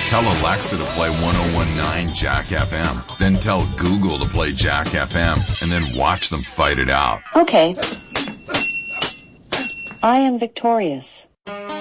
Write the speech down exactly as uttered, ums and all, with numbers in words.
Tell Alexa to play one oh one point nine Jack F M. Then tell Google to play Jack F M. And then watch them fight it out. Okay. I am victorious.